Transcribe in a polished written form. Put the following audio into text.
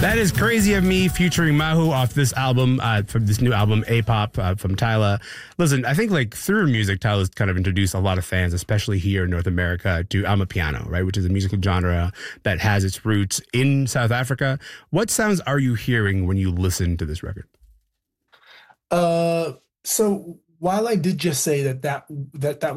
That is Crazy of Me featuring Mahu off this album, from this new album, A-Pop, from Tyla. Listen, I think like through her music, Tyla's kind of introduced a lot of fans, especially here in North America, to Amapiano, right? Which is a musical genre that has its roots in South Africa. What sounds are you hearing when you listen to this record? So while I did just say that